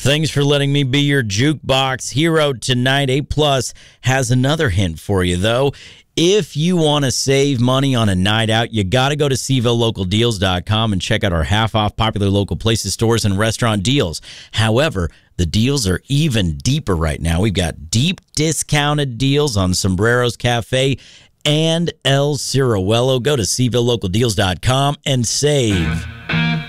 Thanks for letting me be your jukebox hero tonight. A Plus has another hint for you, though. If you want to save money on a night out, you got to go to CVilleLocalDeals.com and check out our half-off popular local places, stores, and restaurant deals. However, the deals are even deeper right now. We've got deep discounted deals on Sombreros Cafe and El Ciruelo. Go to CVilleLocalDeals.com and save.